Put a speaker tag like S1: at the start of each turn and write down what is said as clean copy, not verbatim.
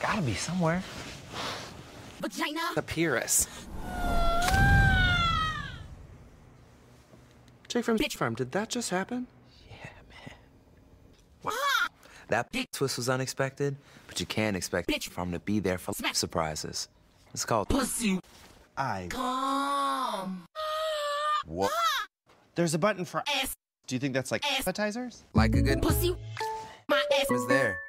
S1: Gotta be somewhere.
S2: Vagina.
S1: The Pyrrhus.
S3: Jake from Bitch Farm, did that just happen?
S1: Yeah, man. That twist was unexpected, but you can't expect Bitch Farm to be there for surprises. It's called
S2: Pussy.
S4: Come.
S3: What? There's a button for
S2: ass.
S3: Do you think that's like appetizers?
S1: like a good
S2: Pussy. My ass
S1: is there.